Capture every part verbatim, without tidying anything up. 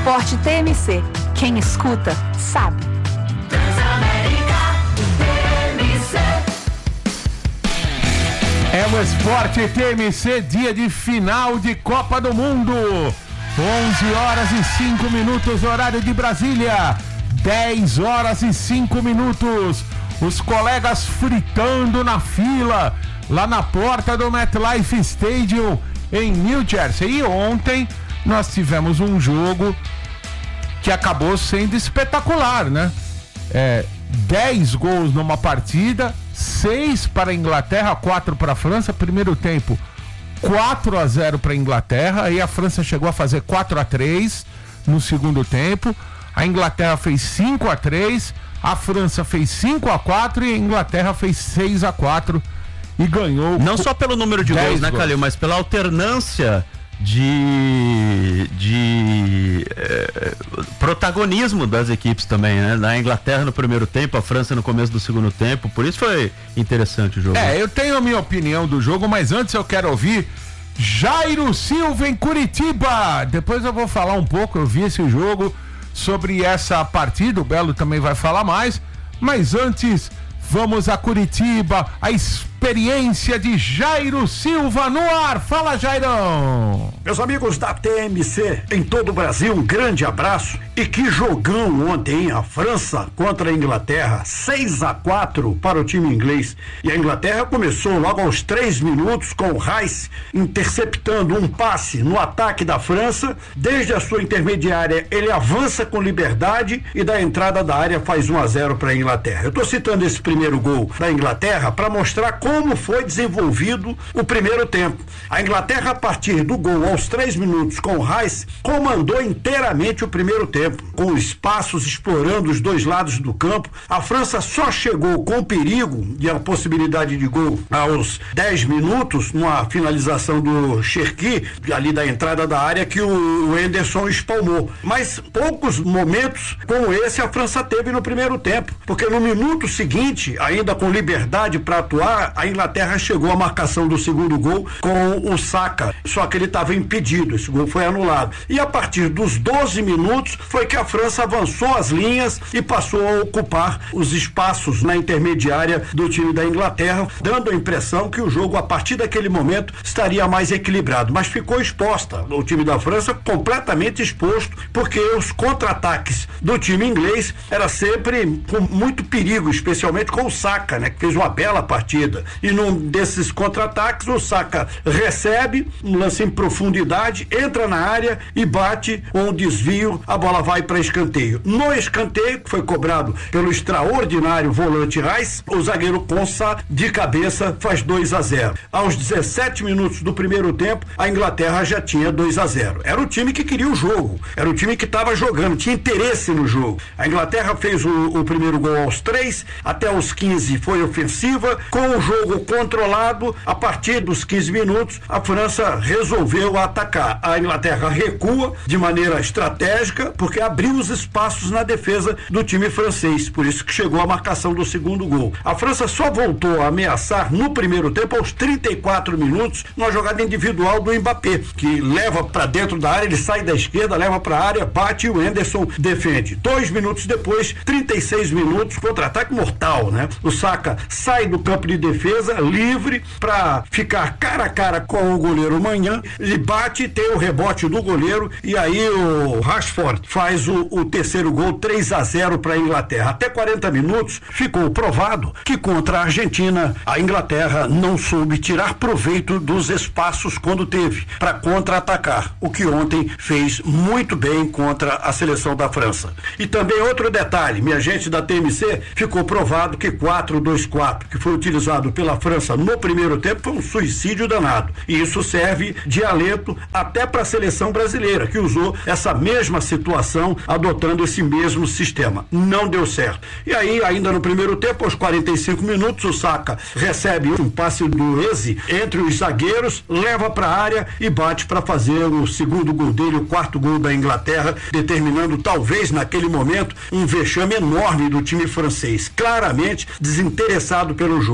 Esporte T M C. Quem escuta, sabe. Transamérica T M C. É o Esporte T M C, dia de final de Copa do Mundo. onze horas e cinco minutos, horário de Brasília. dez horas e cinco minutos. Os colegas fritando na fila, lá na porta do MetLife Stadium, em New Jersey. E ontem nós tivemos um jogo que acabou sendo espetacular, né? É, dez gols numa partida, seis para a Inglaterra, quatro para a França. Primeiro tempo, quatro a zero para a Inglaterra. Aí a França chegou a fazer quatro a três no segundo tempo. A Inglaterra fez cinco a três, a França fez cinco a quatro e a Inglaterra fez seis a quatro e ganhou. Não só pelo número de gols, né, Calil, mas pela alternância de, de é, protagonismo das equipes também, né? Na Inglaterra no primeiro tempo, a França no começo do segundo tempo, por isso foi interessante o jogo. É, eu tenho a minha opinião do jogo, mas antes eu quero ouvir Jairo Silva em Curitiba. Depois eu vou falar um pouco, eu vi esse jogo, sobre essa partida, o Belo também vai falar mais, mas antes vamos a Curitiba, a experiência de Jairo Silva no ar. Fala, Jairão! Meus amigos da T M C, em todo o Brasil, um grande abraço. E que jogão ontem, a França contra a Inglaterra, seis a quatro para o time inglês. E a Inglaterra começou logo aos três minutos com o Rice interceptando um passe no ataque da França. Desde a sua intermediária, ele avança com liberdade e da entrada da área faz um a zero para a Inglaterra. Eu estou citando esse primeiro gol da Inglaterra para mostrar como foi desenvolvido o primeiro tempo. A Inglaterra, a partir do gol aos três minutos com o Rice, comandou inteiramente o primeiro tempo, com espaços explorando os dois lados do campo. A França só chegou com perigo e a possibilidade de gol aos dez minutos, numa finalização do Cherki, ali da entrada da área, que o Henderson espalmou. Mas poucos momentos como esse a França teve no primeiro tempo, porque no minuto seguinte, ainda com liberdade para atuar, a Inglaterra chegou à marcação do segundo gol com o Saka, só que ele estava impedido, esse gol foi anulado. E a partir dos doze minutos foi que a França avançou as linhas e passou a ocupar os espaços na intermediária do time da Inglaterra, dando a impressão que o jogo, a partir daquele momento, estaria mais equilibrado, mas ficou exposta, o time da França completamente exposto, porque os contra-ataques do time inglês era sempre com muito perigo, especialmente com o Saka, né, que fez uma bela partida. E num desses contra-ataques, o Saka recebe um lance em profundidade, entra na área e bate com o desvio, a bola vai para escanteio. No escanteio, que foi cobrado pelo extraordinário volante Rice, o zagueiro Konsa, de cabeça, faz dois a zero. Aos dezessete minutos do primeiro tempo, a Inglaterra já tinha dois a zero. Era o time que queria o jogo, era o time que estava jogando, tinha interesse no jogo. A Inglaterra fez o, o primeiro gol aos três, até os quinze foi ofensiva, com o jogo controlado. A partir dos quinze minutos, a França resolveu atacar. A Inglaterra recua de maneira estratégica, porque abriu os espaços na defesa do time francês, por isso que chegou a marcação do segundo gol. A França só voltou a ameaçar no primeiro tempo aos trinta e quatro minutos, numa jogada individual do Mbappé, que leva para dentro da área, ele sai da esquerda, leva para a área, bate e o Henderson defende. Dois minutos depois, trinta e seis minutos, contra-ataque mortal, né? O Saka sai do campo de defesa, livre, para ficar cara a cara com o goleiro Manhã, ele bate, tem o rebote do goleiro, e aí o Rashford faz o, o terceiro gol, três a zero para a Inglaterra. Até quarenta minutos ficou provado que contra a Argentina a Inglaterra não soube tirar proveito dos espaços quando teve para contra-atacar, o que ontem fez muito bem contra a seleção da França. E também outro detalhe, minha gente da T M C, ficou provado que quatro dois quatro, que foi utilizado pela França no primeiro tempo, foi um suicídio danado, e isso serve de alento até para a seleção brasileira, que usou essa mesma situação adotando esse mesmo sistema. Não deu certo. E aí, ainda no primeiro tempo, aos quarenta e cinco minutos, o Saka recebe um passe do Eze entre os zagueiros, leva para a área e bate para fazer o segundo gol dele, o quarto gol da Inglaterra, determinando talvez naquele momento um vexame enorme do time francês, claramente desinteressado pelo jogo. E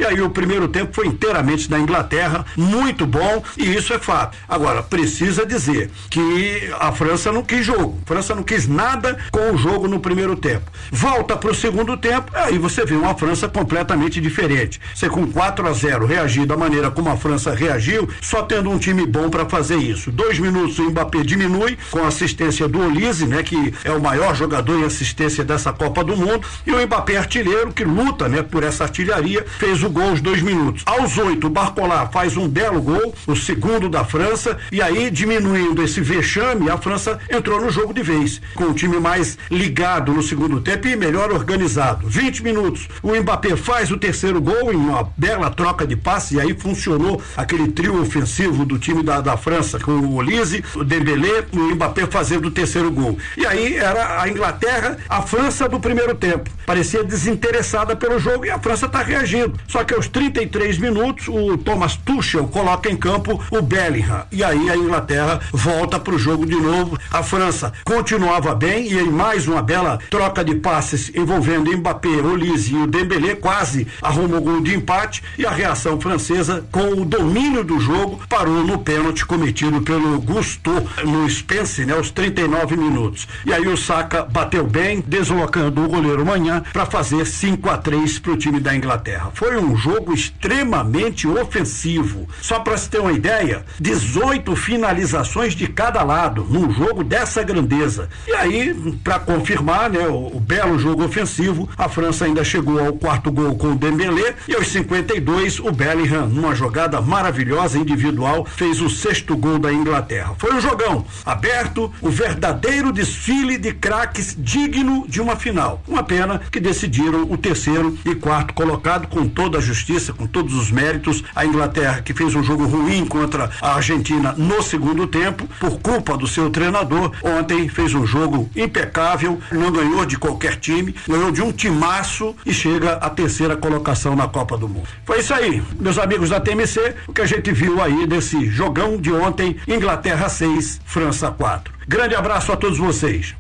E aí o primeiro tempo foi inteiramente da Inglaterra, muito bom, e isso é fato. Agora, precisa dizer que a França não quis jogo, a França não quis nada com o jogo no primeiro tempo. Volta para o segundo tempo, aí você vê uma França completamente diferente. Você com quatro a zero reagir da maneira como a França reagiu, só tendo um time bom para fazer isso. Dois minutos o Mbappé diminui com a assistência do Olise, né, que é o maior jogador em assistência dessa Copa do Mundo, e o Mbappé artilheiro que luta, né, por essa artilharia, fez o gol aos dois minutos. Aos oito, o Barcola faz um belo gol, o segundo da França, e aí diminuindo esse vexame, a França entrou no jogo de vez, com o time mais ligado no segundo tempo e melhor organizado. vinte minutos, o Mbappé faz o terceiro gol em uma bela troca de passe, e aí funcionou aquele trio ofensivo do time da, da França, com o Olise, o Dembélé e o Mbappé fazendo o terceiro gol. E aí era a Inglaterra, a França do primeiro tempo. Parecia desinteressada pelo jogo e a França está reagindo. Só que aos trinta e três minutos, o Thomas Tuchel coloca em campo o Bellingham. E aí a Inglaterra volta para o jogo de novo. A França continuava bem e em mais uma bela troca de passes envolvendo Mbappé, Olise e o Dembélé, quase arrumou o gol de empate, e a reação francesa, com o domínio do jogo, parou no pênalti cometido pelo Gusto no Spence, né, aos trinta e nove minutos. E aí o Saka bateu bem, deslocando o goleiro Manhã para fazer cinco a três para o time da Inglaterra. Foi um jogo extremamente ofensivo. Só para se ter uma ideia, dezoito finalizações de cada lado num jogo dessa grandeza. E aí, para confirmar, né, o, o belo jogo ofensivo, a França ainda chegou ao quarto gol com o Dembélé, e aos cinquenta e dois o Bellingham, numa jogada maravilhosa individual, fez o sexto gol da Inglaterra. Foi um jogão aberto, o verdadeiro desfile de craques digno de uma final. Uma pena que decidiram o terceiro e quarto colocado com toda a justiça, com todos os méritos. A Inglaterra, que fez um jogo ruim contra a Argentina no segundo tempo, por culpa do seu treinador, ontem fez um jogo impecável, não ganhou de qualquer time, ganhou de um timaço e chega à terceira colocação na Copa do Mundo. Foi isso aí, meus amigos da T M C, o que a gente viu aí desse jogão de ontem, Inglaterra seis, França quatro. Grande abraço a todos vocês.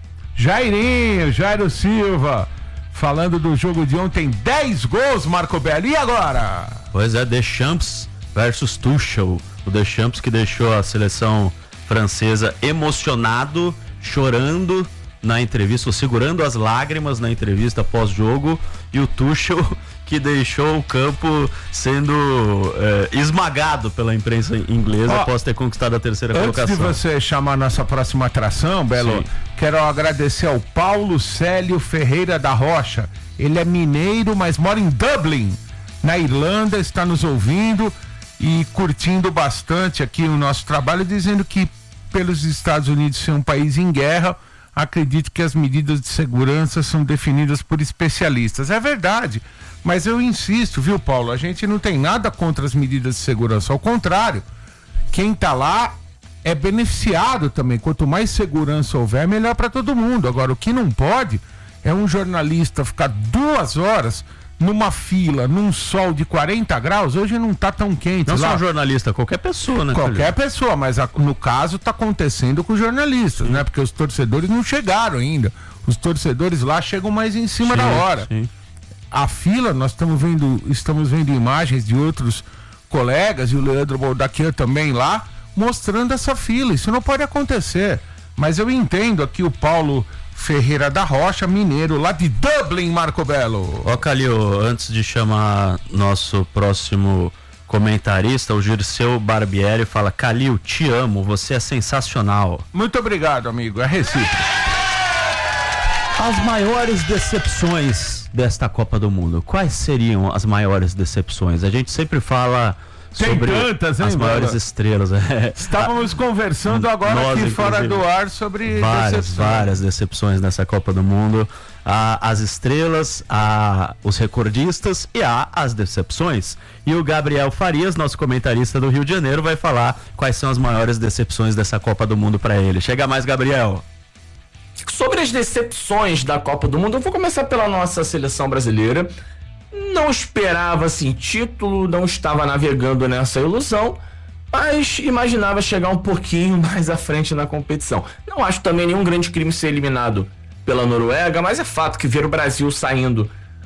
Jairinho, Jairo Silva, falando do jogo de ontem, dez gols, Marco Bello. E agora? Pois é, Deschamps versus Tuchel. O Deschamps que deixou a seleção francesa emocionado, chorando na entrevista, segurando as lágrimas na entrevista pós-jogo, e o Tuchel que deixou o campo sendo é, esmagado pela imprensa inglesa oh, após ter conquistado a terceira antes colocação. Antes de você chamar a nossa próxima atração, Belo, sim, quero agradecer ao Paulo Célio Ferreira da Rocha. Ele é mineiro, mas mora em Dublin, na Irlanda, está nos ouvindo e curtindo bastante aqui o nosso trabalho, dizendo que pelos Estados Unidos ser um país em guerra, acredito que as medidas de segurança são definidas por especialistas. É verdade, mas eu insisto, viu, Paulo? A gente não tem nada contra as medidas de segurança, ao contrário, quem tá lá é beneficiado também. Quanto mais segurança houver, melhor para todo mundo. Agora, o que não pode é um jornalista ficar duas horas numa fila, num sol de quarenta graus, hoje não tá tão quente. Não lá. Só um jornalista, qualquer pessoa, né? Qualquer pessoa, mas a, no caso tá acontecendo com os jornalistas, sim, né? Porque os torcedores não chegaram ainda. Os torcedores lá chegam mais em cima sim, da hora. Sim. A fila, nós estamos vendo, estamos vendo imagens de outros colegas, e o Leandro Boldaquian também lá, mostrando essa fila. Isso não pode acontecer. Mas eu entendo aqui o Paulo Ferreira da Rocha, mineiro, lá de Dublin, Marco Bello. Ó, Calil, antes de chamar nosso próximo comentarista, o Girceu Barbieri, fala: Calil, te amo, você é sensacional. Muito obrigado, amigo, é recíproco. As maiores decepções desta Copa do Mundo, quais seriam as maiores decepções? A gente sempre fala Tem sobre tantas, hein, as maiores mano? estrelas. É. Estávamos conversando agora Nós, aqui fora do ar sobre várias, decepções. várias decepções nessa Copa do Mundo. Há as estrelas, há os recordistas e há as decepções. E o Gabriel Farias, nosso comentarista do Rio de Janeiro, vai falar quais são as maiores decepções dessa Copa do Mundo para ele. Chega mais, Gabriel. Sobre as decepções da Copa do Mundo, eu vou começar pela nossa seleção brasileira. Não esperava assim título, não estava navegando nessa ilusão, mas imaginava chegar um pouquinho mais à frente na competição. Não acho também nenhum grande crime ser eliminado pela Noruega, mas é fato que ver o Brasil saindo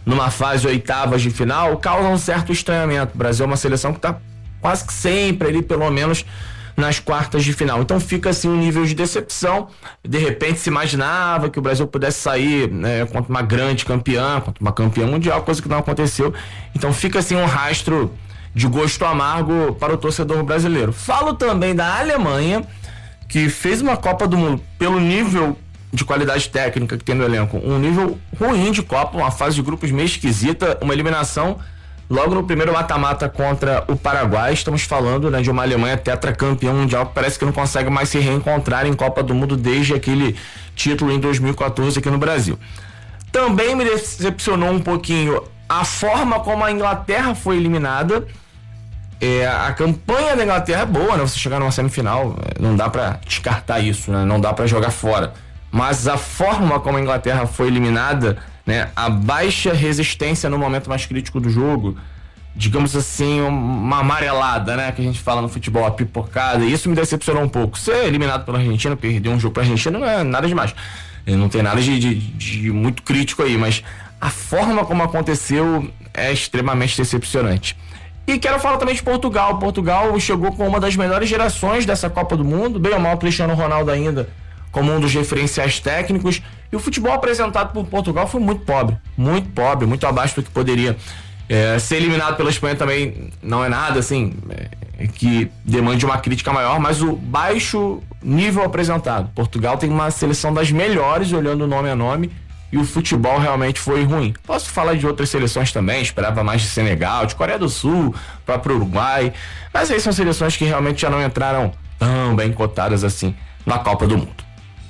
numa fase oitavas de final, causa um certo estranhamento. O Brasil é uma seleção que está quase que sempre ali, pelo menos, nas quartas de final. Então fica assim um nível de decepção. De repente se imaginava que o Brasil pudesse sair, né, contra uma grande campeã, contra uma campeã mundial, coisa que não aconteceu. Então fica assim um rastro de gosto amargo para o torcedor brasileiro. Falo também da Alemanha, que fez uma Copa do Mundo pelo nível de qualidade técnica que tem no elenco, um nível ruim de Copa, uma fase de grupos meio esquisita, uma eliminação logo no primeiro mata-mata contra o Paraguai. Estamos falando, né, de uma Alemanha tetracampeã mundial que parece que não consegue mais se reencontrar em Copa do Mundo desde aquele título em dois mil e quatorze aqui no Brasil. Também me decepcionou um pouquinho a forma como a Inglaterra foi eliminada. É, a campanha da Inglaterra é boa, né? Você chegar numa semifinal, não dá pra descartar isso, né? Não dá pra jogar fora. Mas a forma como a Inglaterra foi eliminada, né? A baixa resistência no momento mais crítico do jogo, digamos assim, uma amarelada, né? Que a gente fala no futebol, a pipocada. E isso me decepcionou um pouco. Ser eliminado pela Argentina, perder um jogo pra Argentina, não é nada demais. Não tem nada de, de, de muito crítico aí, mas a forma como aconteceu é extremamente decepcionante. E quero falar também de Portugal. Portugal chegou com uma das melhores gerações dessa Copa do Mundo, bem ou mal Cristiano Ronaldo ainda como um dos referenciais técnicos. E o futebol apresentado por Portugal foi muito pobre, muito pobre, muito abaixo do que poderia. É, ser eliminado pela Espanha também não é nada assim é, que demande uma crítica maior, mas o baixo nível apresentado. Portugal tem uma seleção das melhores, olhando nome a nome, e o futebol realmente foi ruim. Posso falar de outras seleções também, esperava mais de Senegal, de Coreia do Sul, próprio Uruguai, mas aí são seleções que realmente já não entraram tão bem cotadas assim na Copa do Mundo.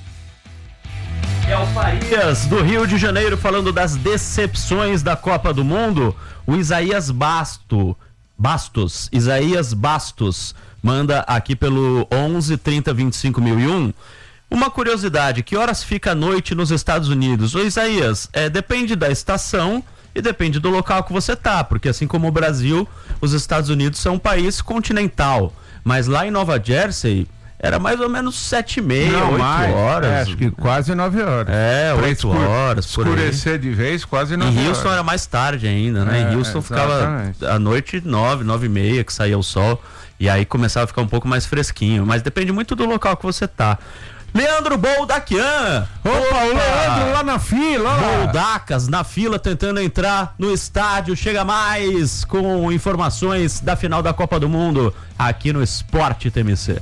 É o Farias, do Rio de Janeiro, falando das decepções da Copa do Mundo. O Isaías Basto, Bastos, Isaías Bastos, manda aqui pelo onze, trinta, vinte e cinco mil e um. Uma curiosidade, que horas fica a noite nos Estados Unidos? Ô Isaías, é, depende da estação e depende do local que você tá, porque assim como o Brasil, os Estados Unidos são um país continental, mas lá em Nova Jersey era mais ou menos sete e meia, oito horas. É, acho que quase nove horas. É, oito horas, por aí. Escurecer de vez, quase nove horas. Em Houston era mais tarde ainda, né? É, em Houston exatamente. ficava à noite nove, nove e meia que saía o sol, e aí começava a ficar um pouco mais fresquinho, mas depende muito do local que você tá. Leandro Boldaquian! Opa, o Leandro lá na fila! Boldacas na fila tentando entrar no estádio. Chega mais com informações da final da Copa do Mundo aqui no Esporte T M C.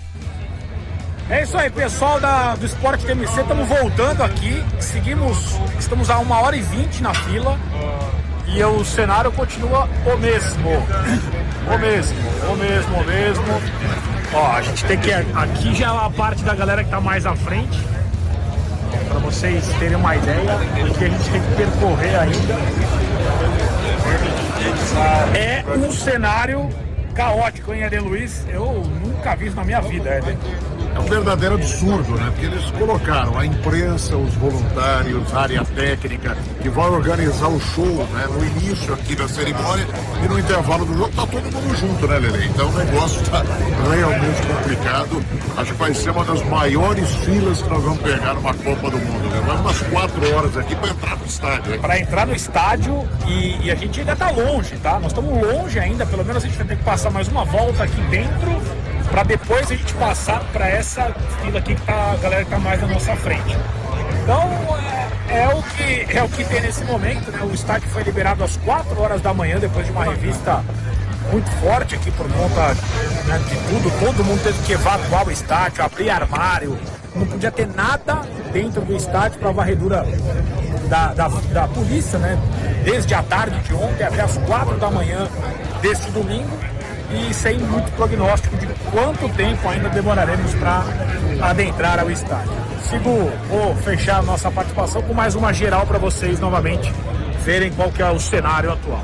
É isso aí, pessoal da, do Esporte T M C, estamos voltando aqui, seguimos, estamos a uma hora e vinte na fila e o cenário continua o mesmo, o mesmo, o mesmo, o mesmo. Ó, a gente tem que, aqui já é a parte da galera que tá mais à frente, para vocês terem uma ideia do que a gente tem que percorrer ainda. É um cenário caótico, hein, Eden Luiz? Eu nunca vi isso na minha vida, Eden. É um verdadeiro absurdo, né? Porque eles colocaram a imprensa, os voluntários, a área técnica, que vai organizar o show, né? No início aqui da cerimônia e no intervalo do jogo tá todo mundo junto, né, Lelê? Então o negócio tá realmente complicado. Acho que vai ser uma das maiores filas que nós vamos pegar numa Copa do Mundo, né? Vai umas quatro horas aqui para entrar no estádio. Né? Para entrar no estádio e, e a gente ainda tá longe, tá? Nós estamos longe ainda, pelo menos a gente vai ter que passar mais uma volta aqui dentro para depois a gente passar para essa fila aqui que tá a galera que tá mais na nossa frente. Então é, é o que é o que tem nesse momento, né? O estádio foi liberado às quatro horas da manhã depois de uma revista muito forte aqui por conta, né, de tudo. Todo mundo teve que evacuar o estádio, abrir armário, não podia ter nada dentro do estádio para a varredura da, da, da polícia, né? Desde a tarde de ontem até as quatro da manhã deste domingo. E sem muito prognóstico de quanto tempo ainda demoraremos para adentrar ao estádio. Sigo, vou fechar a nossa participação com mais uma geral para vocês novamente verem qual que é o cenário atual.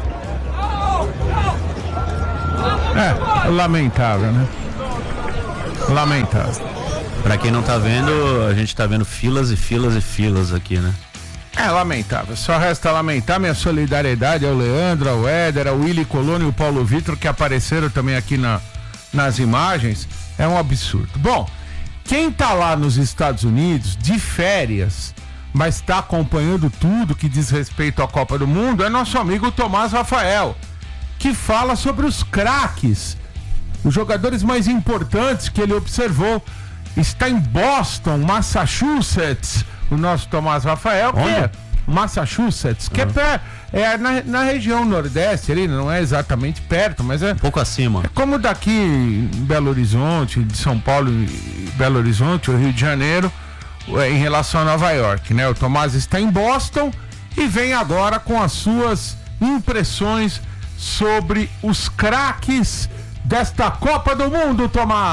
É, lamentável, né? Lamentável. Pra quem não tá vendo, a gente tá vendo filas e filas e filas aqui, né? É lamentável, só resta lamentar minha solidariedade ao Leandro, ao Éder, ao Willy Colônia e ao Paulo Vitor, que apareceram também aqui na, nas imagens. É um absurdo. Bom, quem tá lá nos Estados Unidos de férias mas está acompanhando tudo que diz respeito à Copa do Mundo, é nosso amigo Tomás Rafael, que fala sobre os craques, os jogadores mais importantes que ele observou. Está em Boston, Massachusetts, o nosso Tomás Rafael, que é Massachusetts, que uhum. é, pé, é na, na região nordeste ali, não é exatamente perto, mas é um pouco acima. É como daqui em Belo Horizonte, de São Paulo e Belo Horizonte, o Rio de Janeiro, é, em relação a Nova York, né? O Tomás está em Boston e vem agora com as suas impressões sobre os craques desta Copa do Mundo,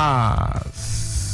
Tomás.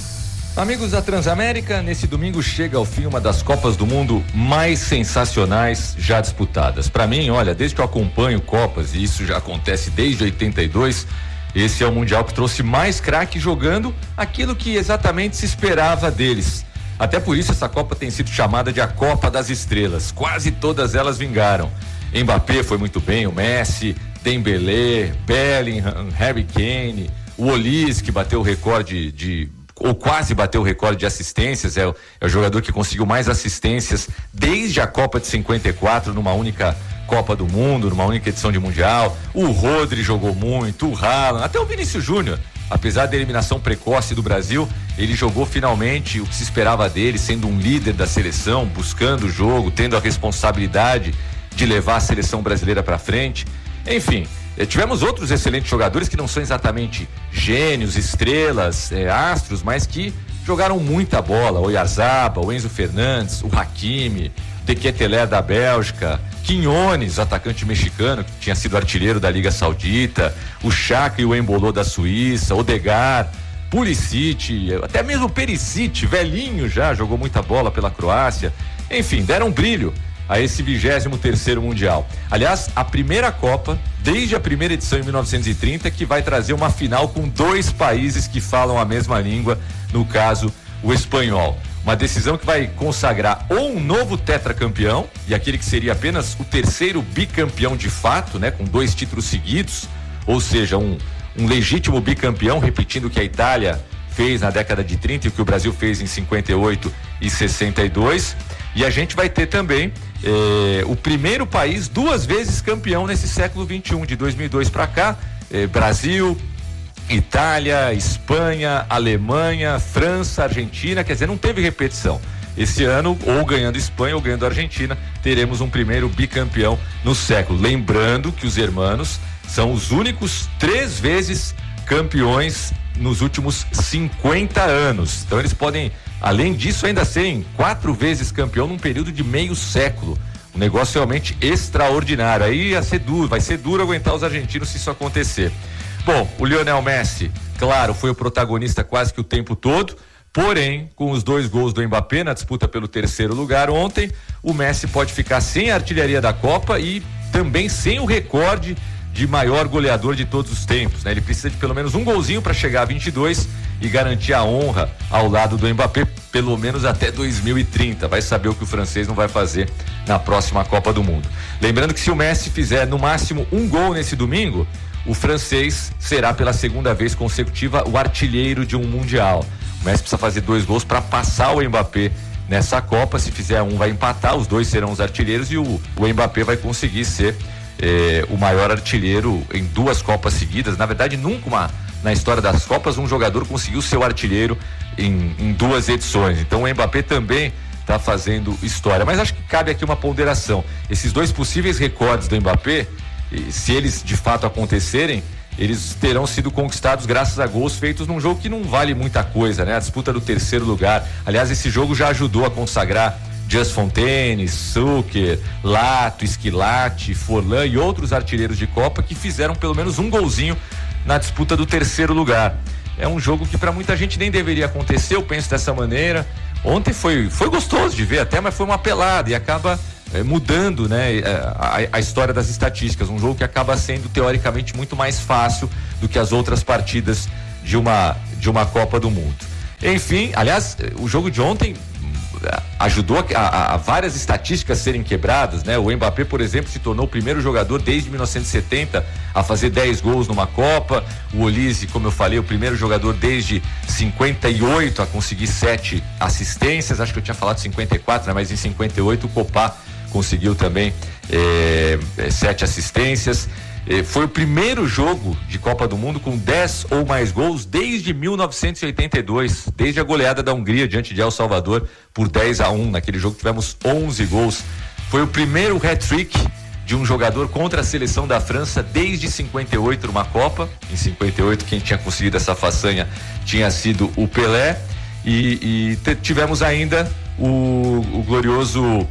Amigos da Transamérica, nesse domingo chega ao fim uma das Copas do Mundo mais sensacionais já disputadas. Para mim, olha, desde que eu acompanho Copas, e isso já acontece desde oitenta e dois, esse é o Mundial que trouxe mais craques jogando aquilo que exatamente se esperava deles. Até por isso essa Copa tem sido chamada de a Copa das Estrelas. Quase todas elas vingaram. Mbappé foi muito bem, o Messi, Dembélé, Bellingham, Harry Kane, o Olise, que bateu o recorde de ou quase bateu o recorde de assistências, é o, é o jogador que conseguiu mais assistências desde a Copa de cinquenta e quatro, numa única Copa do Mundo, numa única edição de Mundial. O Rodri jogou muito, o Haaland, até o Vinícius Júnior, apesar da eliminação precoce do Brasil, ele jogou finalmente o que se esperava dele, sendo um líder da seleção, buscando o jogo, tendo a responsabilidade de levar a seleção brasileira para frente. Enfim, tivemos outros excelentes jogadores que não são exatamente gênios, estrelas, é, astros, mas que jogaram muita bola. O Oyarzabal, o Enzo Fernandes, o Hakimi, o Tequetelé da Bélgica, Quinones, atacante mexicano, que tinha sido artilheiro da Liga Saudita, o Xhaka e o Embolo da Suíça, Odegaard, Pulisic, até mesmo o Perisic, velhinho já, jogou muita bola pela Croácia. Enfim, deram brilho a esse vigésimo terceiro Mundial. Aliás, a primeira Copa, desde a primeira edição em mil novecentos e trinta, que vai trazer uma final com dois países que falam a mesma língua, no caso, o espanhol. Uma decisão que vai consagrar ou um novo tetracampeão, e aquele que seria apenas o terceiro bicampeão de fato, né, com dois títulos seguidos, ou seja, um, um legítimo bicampeão, repetindo o que a Itália fez na década de trinta e o que o Brasil fez em cinquenta e oito e sessenta e dois. E a gente vai ter também eh, o primeiro país duas vezes campeão nesse século vinte e um, de dois mil e dois para cá, eh, Brasil, Itália, Espanha, Alemanha, França, Argentina, quer dizer, não teve repetição. Esse ano, ou ganhando Espanha ou ganhando Argentina, teremos um primeiro bicampeão no século. Lembrando que os hermanos são os únicos três vezes campeões nos últimos cinquenta anos. Então eles podem, além disso, ainda serem quatro vezes campeão num período de meio século. Um negócio realmente extraordinário. Aí ia ser duro, vai ser duro aguentar os argentinos se isso acontecer. Bom, o Lionel Messi, claro, foi o protagonista quase que o tempo todo, porém, com os dois gols do Mbappé na disputa pelo terceiro lugar ontem, o Messi pode ficar sem a artilharia da Copa e também sem o recorde de maior goleador de todos os tempos, né? Ele precisa de pelo menos um golzinho para chegar a vinte e dois e garantir a honra ao lado do Mbappé, pelo menos até dois mil e trinta. Vai saber o que o francês não vai fazer na próxima Copa do Mundo. Lembrando que se o Messi fizer no máximo um gol nesse domingo, o francês será pela segunda vez consecutiva o artilheiro de um Mundial. O Messi precisa fazer dois gols para passar o Mbappé nessa Copa. Se fizer um, vai empatar, os dois serão os artilheiros e o, o Mbappé vai conseguir ser eh, o maior artilheiro em duas Copas seguidas. Na verdade, nunca uma, na história das Copas um jogador conseguiu ser o artilheiro em, em duas edições. Então o Mbappé também está fazendo história. Mas acho que cabe aqui uma ponderação. Esses dois possíveis recordes do Mbappé, se eles de fato acontecerem, eles terão sido conquistados graças a gols feitos num jogo que não vale muita coisa, né? A disputa do terceiro lugar. Aliás, esse jogo já ajudou a consagrar Just Fontaine, Zucker, Lato, Esquilate, Forlan e outros artilheiros de Copa que fizeram pelo menos um golzinho na disputa do terceiro lugar. É um jogo que para muita gente nem deveria acontecer, eu penso dessa maneira. Ontem foi, foi gostoso de ver até, mas foi uma pelada e acaba É, mudando, né, a, a história das estatísticas, um jogo que acaba sendo teoricamente muito mais fácil do que as outras partidas de uma, de uma Copa do Mundo. Enfim, aliás, o jogo de ontem ajudou a, a, a várias estatísticas serem quebradas, né? O Mbappé, por exemplo, se tornou o primeiro jogador desde mil novecentos e setenta a fazer dez gols numa Copa. O Olise, como eu falei, o primeiro jogador desde cinquenta e oito a conseguir sete assistências. Acho que eu tinha falado cinquenta e quatro, né? Mas em cinquenta e oito o Copá conseguiu também é, é, sete assistências. É, foi o primeiro jogo de Copa do Mundo com dez ou mais gols desde mil novecentos e oitenta e dois, desde a goleada da Hungria diante de El Salvador por dez a um. Naquele jogo tivemos onze gols. Foi o primeiro hat-trick de um jogador contra a seleção da França desde cinquenta e oito numa Copa. Em cinquenta e oito quem tinha conseguido essa façanha tinha sido o Pelé. E, e tivemos ainda o, o glorioso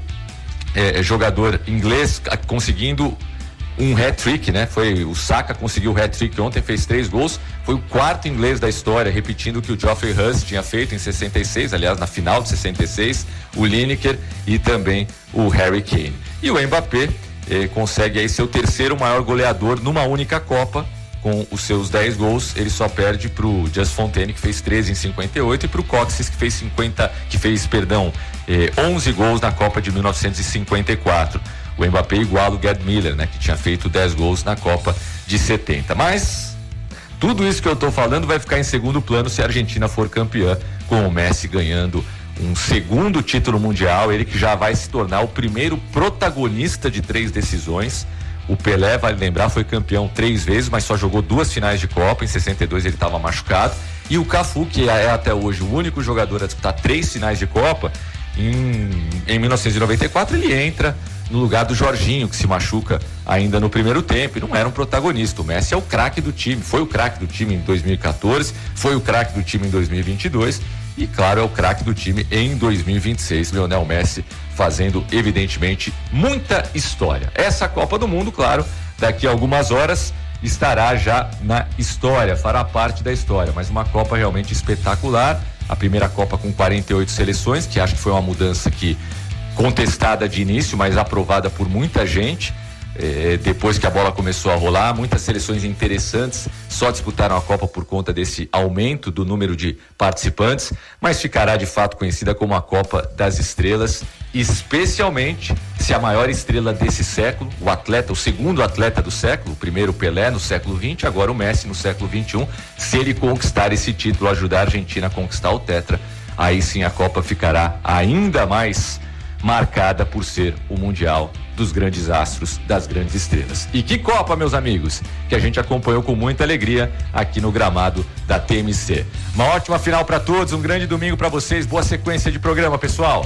é, jogador inglês conseguindo um hat-trick, né? Foi o Saka, conseguiu o hat-trick ontem, fez três gols, foi o quarto inglês da história, repetindo o que o Geoffrey Huss tinha feito em sessenta e seis, aliás, na final de sessenta e seis, o Lineker e também o Harry Kane. E o Mbappé eh, consegue aí ser o terceiro maior goleador numa única Copa, com os seus dez gols. Ele só perde pro Just Fontaine, que fez treze em cinquenta e oito, e pro Coxes, que fez cinquenta, que fez, perdão, eh, onze gols na Copa de mil novecentos e cinquenta e quatro. O Mbappé iguala o Gerd Müller, né, que tinha feito dez gols na Copa de setenta. Mas tudo isso que eu estou falando vai ficar em segundo plano se a Argentina for campeã, com o Messi ganhando um segundo título mundial, ele que já vai se tornar o primeiro protagonista de três decisões. O Pelé, vale lembrar, foi campeão três vezes, mas só jogou duas finais de Copa. Em sessenta e dois ele estava machucado. E o Cafu, que é até hoje o único jogador a disputar três finais de Copa, em, em mil novecentos e noventa e quatro ele entra no lugar do Jorginho, que se machuca ainda no primeiro tempo, e não era um protagonista. O Messi é o craque do time, foi o craque do time em dois mil e quatorze, foi o craque do time em dois mil e vinte e dois e, claro, é o craque do time em dois mil e vinte e seis. Lionel Messi fazendo, evidentemente, muita história. Essa Copa do Mundo, claro, daqui a algumas horas estará já na história, fará parte da história, mas uma Copa realmente espetacular. A primeira Copa com quarenta e oito seleções, que acho que foi uma mudança que contestada de início, mas aprovada por muita gente. É, depois que a bola começou a rolar, muitas seleções interessantes só disputaram a Copa por conta desse aumento do número de participantes, mas ficará de fato conhecida como a Copa das Estrelas, especialmente se a maior estrela desse século, o atleta, o segundo atleta do século, o primeiro Pelé no século vinte, agora o Messi no século vinte e um, se ele conquistar esse título, ajudar a Argentina a conquistar o tetra, aí sim a Copa ficará ainda mais marcada por ser o Mundial dos grandes astros, das grandes estrelas. E que Copa, meus amigos, que a gente acompanhou com muita alegria aqui no gramado da T M C. Uma ótima final para todos, um grande domingo para vocês, boa sequência de programa, pessoal.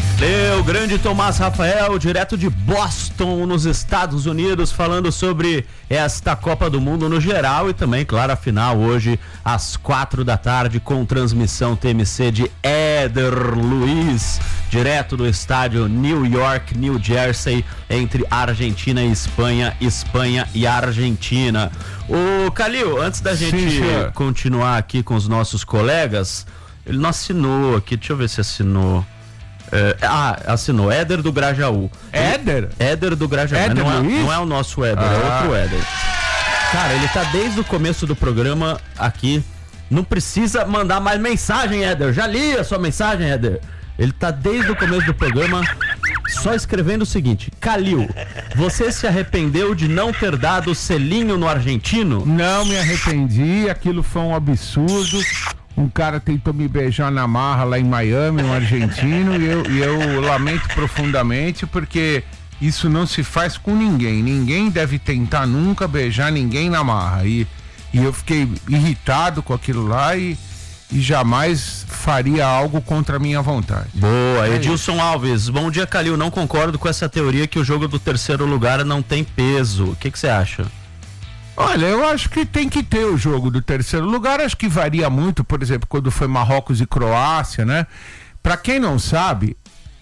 Eu, grande Tomás Rafael, direto de Boston, nos Estados Unidos, falando sobre esta Copa do Mundo no geral e também, claro, a final hoje às quatro da tarde com transmissão T M C de Éder Luiz, direto do estádio New York, New Jersey, entre Argentina e Espanha, Espanha e Argentina. O Calil, antes da gente Sim, continuar aqui com os nossos colegas, ele não assinou aqui, deixa eu ver se assinou. É, ah, assinou, Éder do Grajaú. Éder? Éder do Grajaú. Éder não, é, Luiz? não é o nosso Éder, Ah. é outro Éder. Cara, ele tá desde o começo do programa aqui. Não precisa mandar mais mensagem, Éder. Já li a sua mensagem, Éder. Ele tá desde o começo do programa só escrevendo o seguinte: Calil, você se arrependeu de não ter dado o selinho no argentino? Não me arrependi, aquilo foi um absurdo. Um cara tentou me beijar na marra lá em Miami, um argentino, e eu, e eu lamento profundamente, porque isso não se faz com ninguém. Ninguém deve tentar nunca beijar ninguém na marra. E, e eu fiquei irritado com aquilo lá e, e jamais faria algo contra a minha vontade. Boa, Edilson Alves, bom dia, Calil. Não concordo com essa teoria que o jogo do terceiro lugar não tem peso. O que que você acha? Olha, eu acho que tem que ter o jogo do terceiro lugar, acho que varia muito, por exemplo, quando foi Marrocos e Croácia, né? Pra quem não sabe,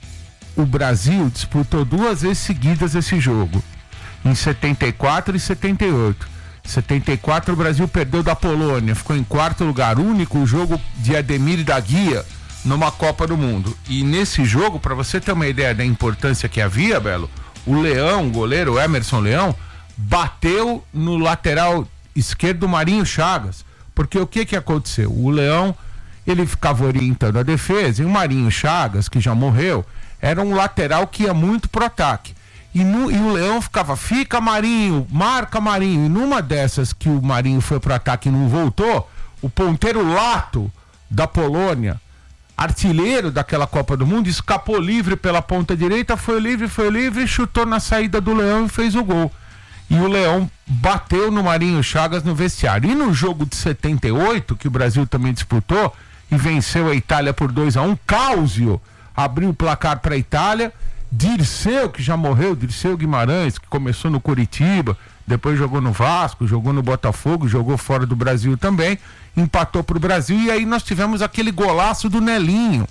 o Brasil disputou duas vezes seguidas esse jogo, em setenta e quatro e setenta e oito. Em setenta e quatro o Brasil perdeu da Polônia, ficou em quarto lugar, único jogo de Ademir e da Guia numa Copa do Mundo. E nesse jogo, pra você ter uma ideia da importância que havia, Belo, o Leão, o goleiro, o Emerson Leão, bateu no lateral esquerdo Marinho Chagas, porque o que que aconteceu? O Leão, ele ficava orientando a defesa, e o Marinho Chagas, que já morreu, era um lateral que ia muito pro ataque, E, no, e o Leão ficava, fica Marinho, marca Marinho. E numa dessas que o Marinho foi pro ataque e não voltou, o ponteiro Lato da Polônia, artilheiro daquela Copa do Mundo, escapou livre pela ponta direita, foi livre, foi livre, chutou na saída do Leão e fez o gol. E o Leão bateu no Marinho Chagas no vestiário. E no jogo de setenta e oito, que o Brasil também disputou, e venceu a Itália por dois a um, Cáusio abriu o placar para a Itália. Dirceu, que já morreu, Dirceu Guimarães, que começou no Coritiba, depois jogou no Vasco, jogou no Botafogo, jogou fora do Brasil também, empatou pro Brasil. E aí nós tivemos aquele golaço do Nelinho,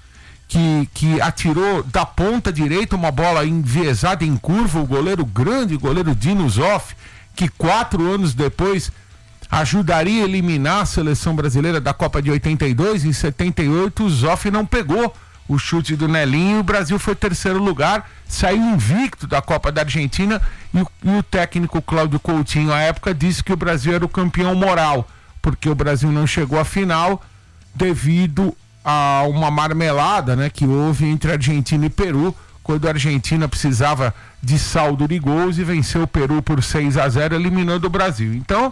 que, que atirou da ponta direita uma bola enviesada em curva, o goleiro grande, o goleiro Dino Zoff, que quatro anos depois ajudaria a eliminar a seleção brasileira da Copa de oitenta e dois. Em setenta e oito o Zoff não pegou o chute do Nelinho e o Brasil foi terceiro lugar, saiu invicto da Copa da Argentina. E o, e o técnico Cláudio Coutinho, à época, disse que o Brasil era o campeão moral, porque o Brasil não chegou à final devido a uma marmelada, né, que houve entre Argentina e Peru, quando a Argentina precisava de saldo de gols e venceu o Peru por seis a zero, eliminando o Brasil. Então,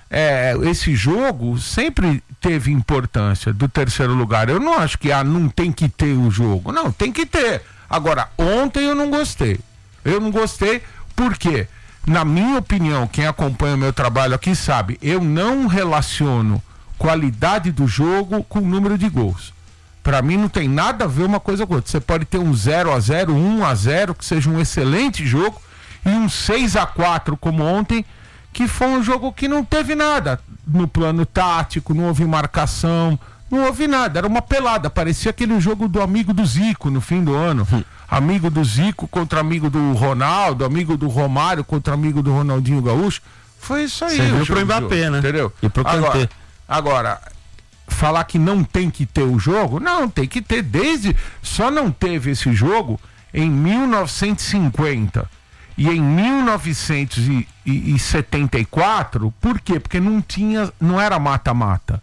é, esse jogo sempre teve importância do terceiro lugar. Eu não acho que ah, não tem que ter o jogo. Não, tem que ter. Agora, ontem eu não gostei. Eu não gostei porque, na minha opinião, quem acompanha o meu trabalho aqui sabe, eu não relaciono qualidade do jogo com o número de gols. Para mim não tem nada a ver uma coisa com outra. Você pode ter um zero a zero, um a zero, que seja um excelente jogo, e um seis a quatro como ontem, que foi um jogo que não teve nada no plano tático, não houve marcação, não houve nada, era uma pelada, parecia aquele jogo do amigo do Zico no fim do ano, hum. amigo do Zico contra amigo do Ronaldo, amigo do Romário contra amigo do Ronaldinho Gaúcho, foi isso aí. Você viu pro Mbappé, né? Entendeu? E pro Kanté. Agora, agora, falar que não tem que ter o jogo, não, tem que ter desde, só não teve esse jogo em mil novecentos e cinquenta. E em mil novecentos e setenta e quatro, por quê? Porque não tinha, não era mata-mata.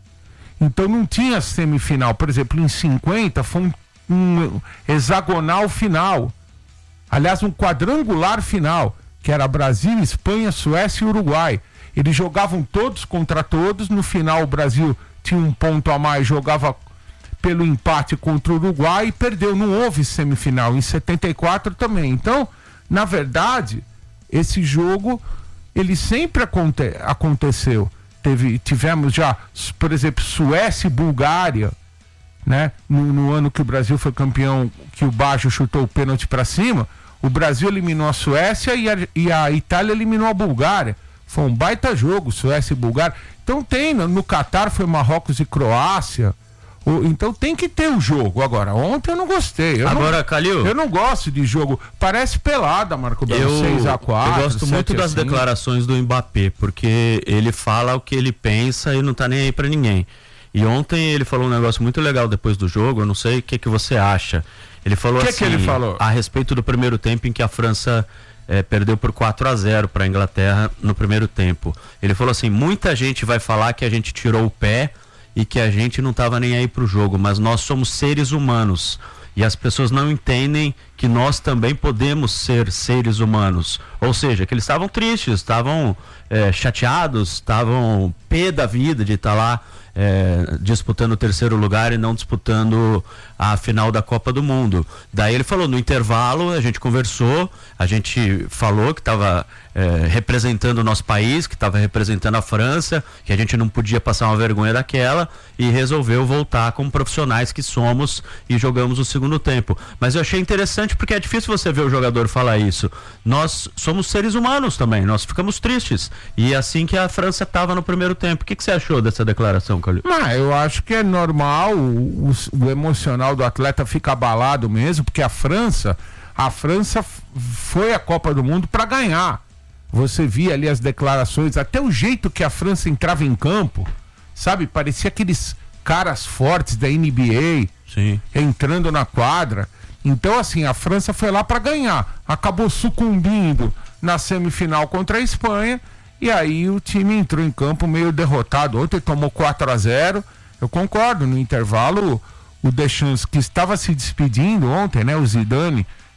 Então não tinha semifinal. Por exemplo, em cinquenta foi um, um hexagonal final. Aliás, um quadrangular final, que era Brasil, Espanha, Suécia e Uruguai. Eles jogavam todos contra todos. No final o Brasil tinha um ponto a mais, jogava pelo empate contra o Uruguai e perdeu. Não houve semifinal. Em setenta e quatro também. Então, na verdade, esse jogo, ele sempre aconte- aconteceu. Teve, tivemos já, por exemplo, Suécia e Bulgária, né? No, no ano que o Brasil foi campeão, que o Baggio chutou o pênalti para cima, o Brasil eliminou a Suécia e a, e a Itália eliminou a Bulgária. Foi um baita jogo, Suécia e Bulgária. Então tem, no, no Catar foi Marrocos e Croácia. O, então tem que ter o jogo. Agora, ontem eu não gostei. Eu Agora, não, Calil, eu não gosto de jogo. Parece pelada, Marco Belo, seis a quatro. Eu gosto muito das declarações do Mbappé, porque ele fala o que ele pensa e não tá nem aí pra ninguém. E ontem ele falou um negócio muito legal depois do jogo, eu não sei o que, que você acha. Ele falou que assim, que ele falou? A respeito do primeiro tempo em que a França eh, perdeu por quatro a zero para a Inglaterra no primeiro tempo. Ele falou assim, muita gente vai falar que a gente tirou o pé e que a gente não estava nem aí pro jogo, mas nós somos seres humanos e as pessoas não entendem que nós também podemos ser seres humanos, ou seja, que eles estavam tristes, estavam é, chateados, estavam pé da vida de estar lá é, disputando o terceiro lugar e não disputando a final da Copa do Mundo. Daí ele falou, no intervalo a gente conversou, a gente falou que estava é, representando o nosso país, que estava representando a França, que a gente não podia passar uma vergonha daquela e resolveu voltar como profissionais que somos e jogamos o segundo tempo. Mas eu achei interessante porque é difícil você ver o jogador falar isso. Nós somos seres humanos também, nós ficamos tristes. E assim que a França estava no primeiro tempo. O que, que você achou dessa declaração, Calil? Ah, eu acho que é normal, o, o, o emocional do atleta fica abalado mesmo, porque a França, a França f- foi a Copa do Mundo para ganhar. Você via ali as declarações, até o jeito que a França entrava em campo, sabe? Parecia aqueles caras fortes da N B A. Sim. Entrando na quadra. Então, assim, a França foi lá para ganhar. Acabou sucumbindo na semifinal contra a Espanha. E aí o time entrou em campo meio derrotado. Ontem tomou quatro a zero. Eu concordo, no intervalo, o Deschamps, que estava se despedindo ontem, né? O Zidane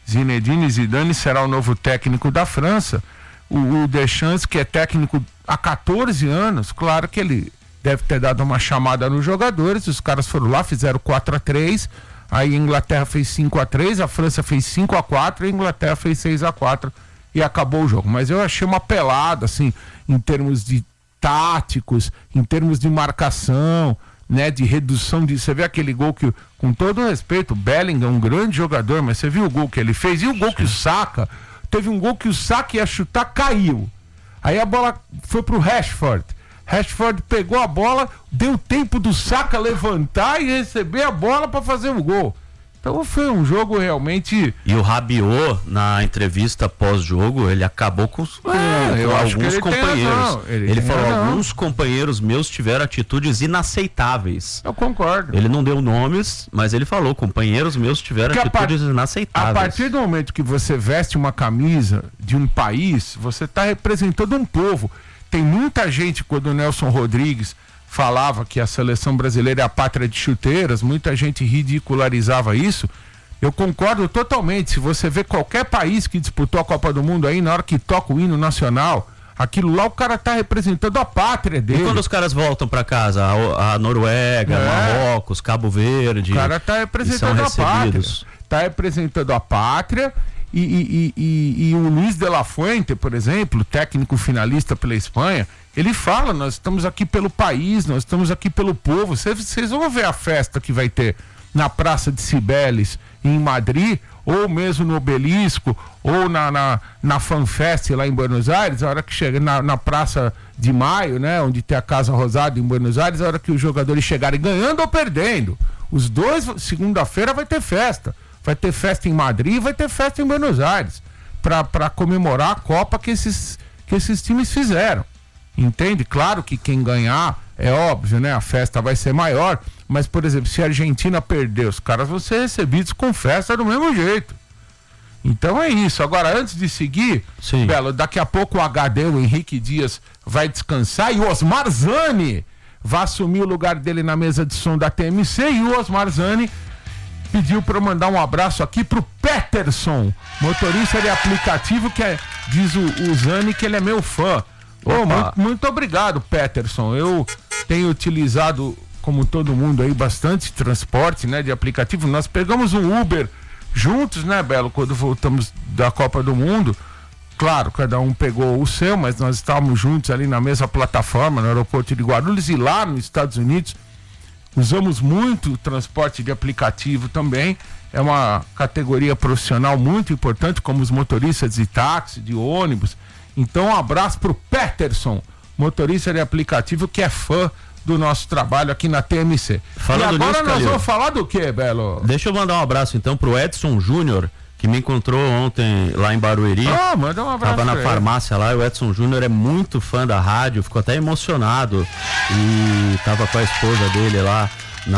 Zinedine Zidane será o novo técnico da França. O, o Deschamps, que é técnico há quatorze anos, claro que ele deve ter dado uma chamada nos jogadores, os caras foram lá, fizeram quatro a três, aí a Inglaterra fez cinco a três, a França fez cinco a quatro e a Inglaterra fez seis a quatro e acabou o jogo. Mas eu achei uma pelada, assim, em termos de táticos, em termos de marcação, né, de redução de... Você vê aquele gol que, com todo respeito, o Bellingham é um grande jogador, mas você viu o gol que ele fez? E o gol que o Saka... Teve um gol que o Saka ia chutar, caiu. Aí a bola foi pro Rashford. Rashford pegou a bola, deu tempo do Saka levantar e receber a bola para fazer o gol. Então foi um jogo realmente... E o Rabiot, na entrevista pós-jogo, ele acabou com, os, é, com eu alguns ele companheiros. Ele, ele falou, razão. alguns companheiros meus tiveram atitudes inaceitáveis. Eu concordo. Ele não deu nomes, mas ele falou, companheiros meus tiveram Porque atitudes a par... inaceitáveis. A partir do momento que você veste uma camisa de um país, você está representando um povo. Tem muita gente, quando o Nelson Rodrigues falava que a seleção brasileira é a pátria de chuteiras, muita gente ridicularizava isso. Eu concordo totalmente. Se você vê qualquer país que disputou a Copa do Mundo aí, na hora que toca o hino nacional, aquilo lá o cara tá representando a pátria dele. E quando os caras voltam para casa, a, a Noruega, é. Marrocos, Cabo Verde, o cara tá representando a pátria. Tá representando a pátria. E, e, e, e, e o Luiz de la Fuente, por exemplo, técnico finalista pela Espanha, ele fala, nós estamos aqui pelo país, nós estamos aqui pelo povo. Vocês vão ver a festa que vai ter na Praça de Cibeles, em Madrid, ou mesmo no Obelisco, ou na, na, na FanFest lá em Buenos Aires, a hora que chega na, na Praça de Maio, né, onde tem a Casa Rosada em Buenos Aires, a hora que os jogadores chegarem ganhando ou perdendo. Os dois, segunda-feira vai ter festa. Vai ter festa em Madrid, vai ter festa em Buenos Aires, para comemorar a Copa que esses, que esses times fizeram. Entende? Claro que quem ganhar, é óbvio, né? A festa vai ser maior, mas, por exemplo, se a Argentina perder, os caras vão ser recebidos com festa do mesmo jeito. Então é isso. Agora, antes de seguir, Sim. Belo, daqui a pouco o H D, o Henrique Dias, vai descansar e o Osmar Zani vai assumir o lugar dele na mesa de som da T M C, e o Osmar Zani pediu para eu mandar um abraço aqui pro Peterson, motorista de aplicativo, que é, diz o, o Zani que ele é meu fã. Oh, muito, muito obrigado, Peterson. Eu tenho utilizado, como todo mundo aí, bastante transporte, né, de aplicativo. Nós pegamos um Uber juntos, né, Belo, quando voltamos da Copa do Mundo. Claro, cada um pegou o seu, mas nós estávamos juntos ali na mesma plataforma, no aeroporto de Guarulhos, e lá nos Estados Unidos usamos muito o transporte de aplicativo também. É uma categoria profissional muito importante, como os motoristas de táxi, de ônibus. Então, um abraço pro Peterson, motorista de aplicativo, que é fã do nosso trabalho aqui na T M C. Falando e agora nisso, nós Calil, vamos falar do quê, Belo? Deixa eu mandar um abraço então pro Edson Júnior, que me encontrou ontem lá em Barueri. Ah, manda um abraço. Tava na farmácia lá, e o Edson Júnior é muito fã da rádio, ficou até emocionado, e tava com a esposa dele lá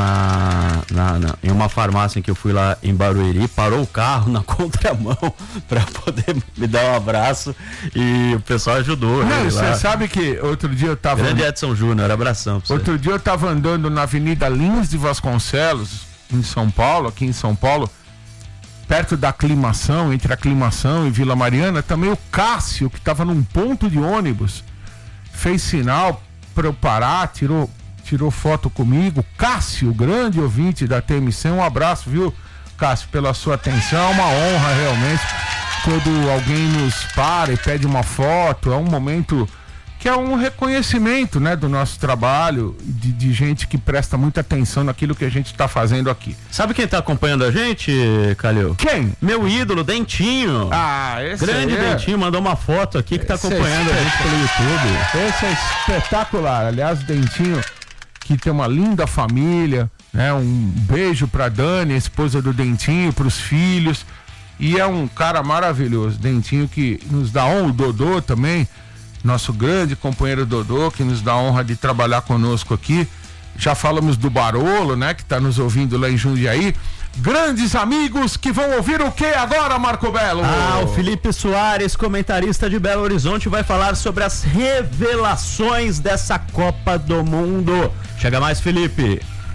na, na, na, em uma farmácia em que eu fui lá em Barueri, parou o carro na contramão para poder me dar um abraço, e o pessoal ajudou. Não, você sabe que outro dia eu tava... Grande Edson Júnior, abração pra você. Outro dia eu tava andando na Avenida Lins de Vasconcelos, em São Paulo, aqui em São Paulo, perto da Aclimação, entre a Aclimação e Vila Mariana, também o Cássio, que tava num ponto de ônibus, fez sinal para eu parar, tirou... tirou foto comigo. Cássio, grande ouvinte da T M C, um abraço, viu, Cássio, pela sua atenção. É uma honra realmente quando alguém nos para e pede uma foto. É um momento que é um reconhecimento, né, do nosso trabalho, de, de gente que presta muita atenção naquilo que a gente está fazendo aqui. Sabe quem tá acompanhando a gente, Calil? Quem? Meu ídolo, Dentinho. Ah, esse Grande é... Dentinho, mandou uma foto aqui que tá esse acompanhando é... a gente pelo YouTube. Esse é espetacular. Aliás, o Dentinho, que tem uma linda família, né? Um beijo pra Dani, a esposa do Dentinho, pros filhos, e é um cara maravilhoso. Dentinho que nos dá honra, o Dodô também, nosso grande companheiro Dodô, que nos dá a honra de trabalhar conosco aqui. Já falamos do Barolo, né, que tá nos ouvindo lá em Jundiaí. Grandes amigos que vão ouvir o que agora, Marco Belo? Ah, o Felipe Soares, comentarista de Belo Horizonte, vai falar sobre as revelações dessa Copa do Mundo. Chega mais, Felipe.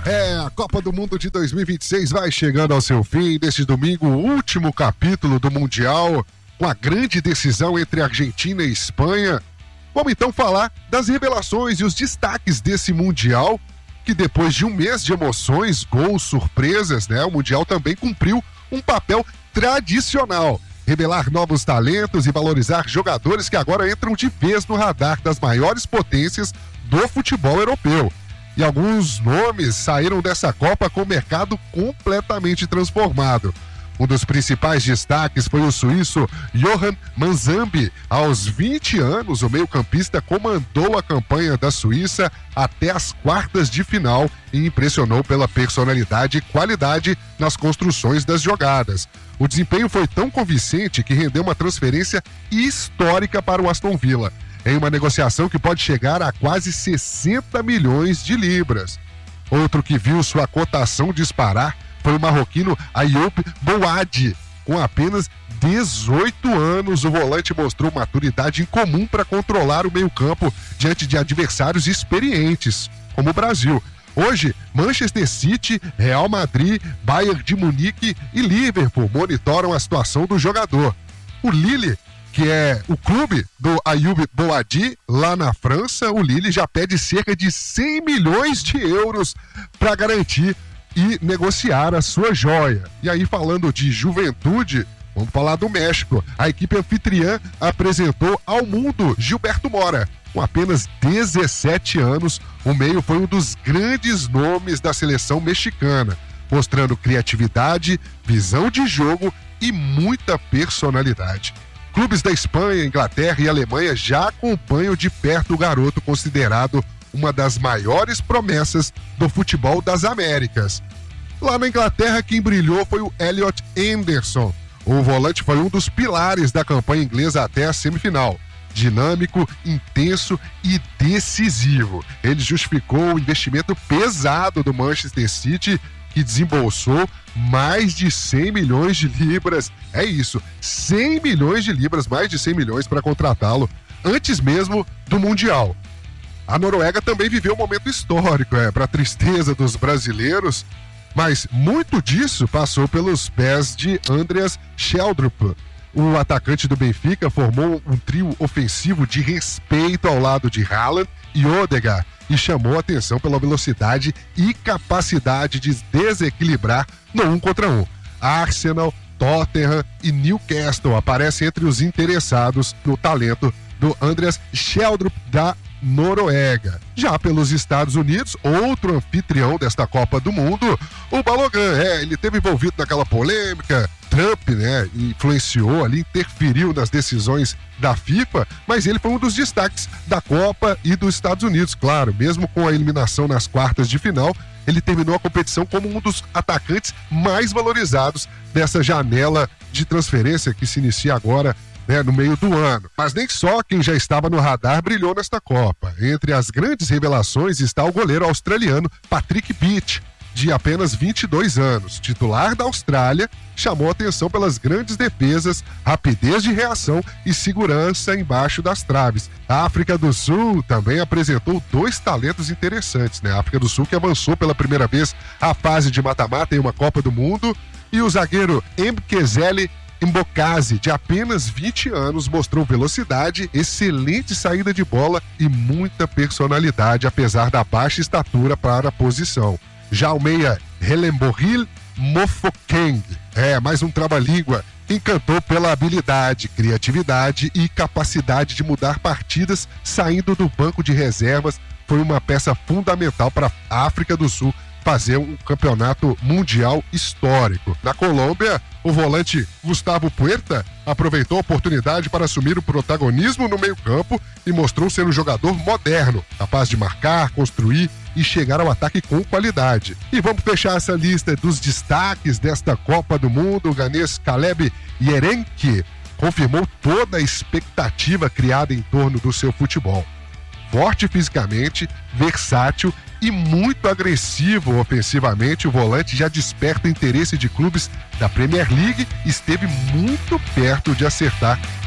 É, a Copa do Mundo de dois mil e vinte e seis vai chegando ao seu fim. Neste domingo, o último capítulo do Mundial, com a grande decisão entre Argentina e Espanha. Vamos então falar das revelações e os destaques desse Mundial, que depois de um mês de emoções, gols, surpresas, né? O Mundial também cumpriu um papel tradicional. Revelar novos talentos e valorizar jogadores que agora entram de vez no radar das maiores potências do futebol europeu. E alguns nomes saíram dessa Copa com o mercado completamente transformado. Um dos principais destaques foi o suíço Johan Manzambi. Aos vinte anos, o meio-campista comandou a campanha da Suíça até as quartas de final e impressionou pela personalidade e qualidade nas construções das jogadas. O desempenho foi tão convincente que rendeu uma transferência histórica para o Aston Villa, em uma negociação que pode chegar a quase sessenta milhões de libras. Outro que viu sua cotação disparar foi o marroquino Ayoub Boadi. Com apenas dezoito anos, o volante mostrou maturidade incomum para controlar o meio-campo diante de adversários experientes, como o Brasil. Hoje, Manchester City, Real Madrid, Bayern de Munique e Liverpool monitoram a situação do jogador. O Lille, que é o clube do Ayoub Boadi, lá na França, o Lille já pede cerca de cem milhões de euros para garantir e negociar a sua joia. E aí, falando de juventude, vamos falar do México. A equipe anfitriã apresentou ao mundo Gilberto Mora. Com apenas dezessete anos, o meio foi um dos grandes nomes da seleção mexicana, mostrando criatividade, visão de jogo e muita personalidade. Clubes da Espanha, Inglaterra e Alemanha já acompanham de perto o garoto considerado uma das maiores promessas do futebol das Américas. Lá na Inglaterra, quem brilhou foi o Elliot Anderson. O volante foi um dos pilares da campanha inglesa até a semifinal. Dinâmico, intenso e decisivo. Ele justificou o investimento pesado do Manchester City, que desembolsou mais de cem milhões de libras. É isso, cem milhões de libras, mais de cem milhões para contratá-lo antes mesmo do Mundial. A Noruega também viveu um momento histórico, é, para a tristeza dos brasileiros, mas muito disso passou pelos pés de Andreas Schjelderup. O atacante do Benfica formou um trio ofensivo de respeito ao lado de Haaland e Odegaard e chamou a atenção pela velocidade e capacidade de desequilibrar no um contra um. Arsenal, Tottenham e Newcastle aparecem entre os interessados no talento do Andreas Schjelderup da Noruega. Já pelos Estados Unidos, outro anfitrião desta Copa do Mundo, o Balogun, é, ele teve envolvido naquela polêmica, Trump, né, influenciou ali, interferiu nas decisões da FIFA, mas ele foi um dos destaques da Copa e dos Estados Unidos, claro, mesmo com a eliminação nas quartas de final, ele terminou a competição como um dos atacantes mais valorizados dessa janela de transferência que se inicia agora, né, no meio do ano. Mas nem só quem já estava no radar brilhou nesta Copa. Entre as grandes revelações está o goleiro australiano Patrick Beach, de apenas vinte e dois anos, titular da Austrália, chamou atenção pelas grandes defesas, rapidez de reação e segurança embaixo das traves. A África do Sul também apresentou dois talentos interessantes, né? A África do Sul que avançou pela primeira vez à fase de mata-mata em uma Copa do Mundo, e o zagueiro Mkezele Mbokazi, de apenas vinte anos, mostrou velocidade, excelente saída de bola e muita personalidade, apesar da baixa estatura para a posição. Já o meia Helemboril Mofokeng, é, mais um trava-língua, encantou pela habilidade, criatividade e capacidade de mudar partidas saindo do banco de reservas. Foi uma peça fundamental para a África do Sul fazer um campeonato mundial histórico. Na Colômbia, o volante Gustavo Puerta aproveitou a oportunidade para assumir o protagonismo no meio-campo e mostrou ser um jogador moderno, capaz de marcar, construir e chegar ao ataque com qualidade. E vamos fechar essa lista dos destaques desta Copa do Mundo. O ganês Caleb Yerenki confirmou toda a expectativa criada em torno do seu futebol. Forte fisicamente, versátil e muito agressivo ofensivamente, o volante já desperta o interesse de clubes da Premier League e esteve muito perto de acertar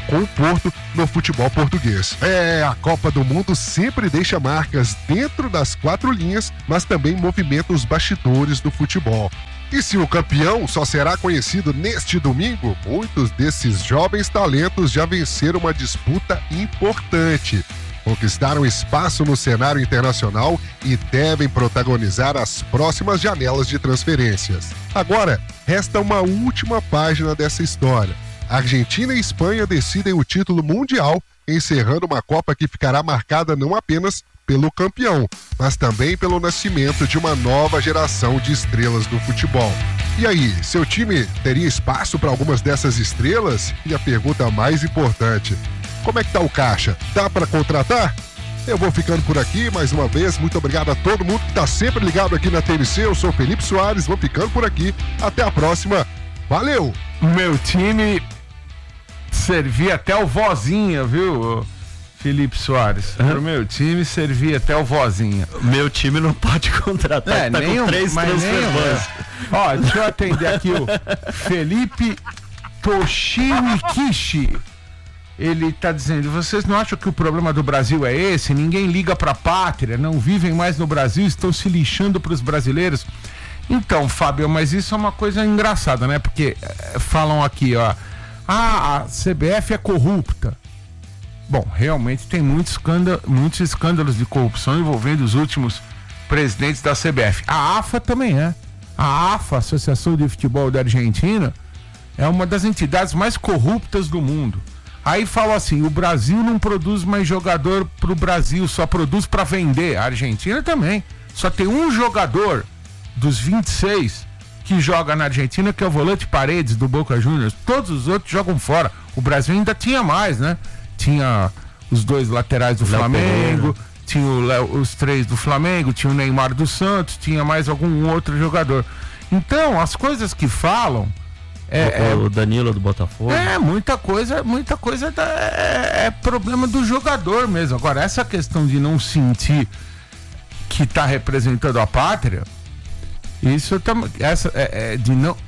com o Porto no futebol português. É, a Copa do Mundo sempre deixa marcas dentro das quatro linhas, mas também movimenta os bastidores do futebol. E se o campeão só será conhecido neste domingo, muitos desses jovens talentos já venceram uma disputa importante. Conquistaram espaço no cenário internacional e devem protagonizar as próximas janelas de transferências. Agora, resta uma última página dessa história. Argentina e Espanha decidem o título mundial, encerrando uma Copa que ficará marcada não apenas pelo campeão, mas também pelo nascimento de uma nova geração de estrelas do futebol. E aí, seu time teria espaço para algumas dessas estrelas? E a pergunta mais importante: como é que tá o caixa? Dá para contratar? Eu vou ficando por aqui, mais uma vez, muito obrigado a todo mundo que tá sempre ligado aqui na T M C. Eu sou Felipe Soares, vou ficando por aqui, até a próxima, valeu! Meu time servia até o vozinha, viu, Felipe Soares? Uhum. Pro meu time servia até o vozinha. Meu time não pode contratar, é, tá nem com um, três transferências. Ó, deixa eu atender aqui o Felipe Toshiwikishi. Ele tá dizendo: vocês não acham que o problema do Brasil é esse? Ninguém liga pra pátria, não vivem mais no Brasil, estão se lixando pros brasileiros. Então, Fábio, mas isso é uma coisa engraçada, né? Porque é, falam aqui, ó, ah, a C B F é corrupta. Bom, realmente tem muitos escândalos, muitos escândalos de corrupção envolvendo os últimos presidentes da C B F. A AFA também é. A AFA, Associação de Futebol da Argentina, é uma das entidades mais corruptas do mundo. Aí falam assim: o Brasil não produz mais jogador pro Brasil, só produz para vender. A Argentina também. Só tem um jogador dos vinte e seis que joga na Argentina, que é o volante Paredes do Boca Juniors. Todos os outros jogam fora. O Brasil ainda tinha mais, né? Tinha os dois laterais do Léo Flamengo, Pereira. Tinha o Léo, os três do Flamengo, tinha o Neymar do Santos, tinha mais algum outro jogador. Então, as coisas que falam... É, o, é, o Danilo do Botafogo. É, muita coisa, muita coisa da, é, é problema do jogador mesmo. Agora, essa questão de não sentir que está representando a pátria, isso também, essa é, é de não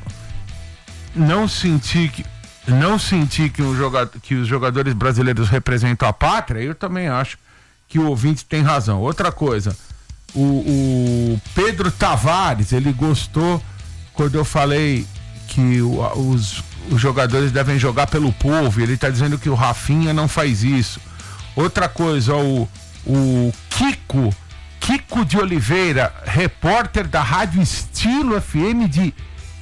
não sentir que não sentir que, um jogador, que os jogadores brasileiros representam a pátria, eu também acho que o ouvinte tem razão. Outra coisa, o, o Pedro Tavares, ele gostou quando eu falei que o, os, os jogadores devem jogar pelo povo, ele está dizendo que o Rafinha não faz isso. Outra coisa, o, o Kiko, Kiko de Oliveira, repórter da Rádio Estilo F M de